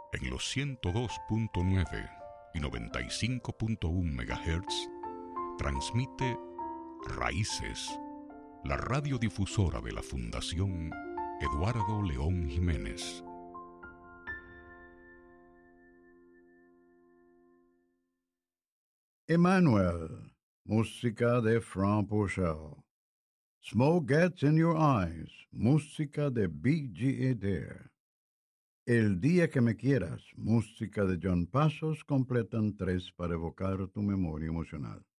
En los 102.9 y 95.1 MHz transmite Raíces, la radiodifusora de la Fundación Eduardo León Jiménez. Emmanuel, música de Frank Purcell. Smoke Gets in Your Eyes, música de B.G. Adair. El día que me quieras, música de John Passos, completan tres para evocar tu memoria emocional.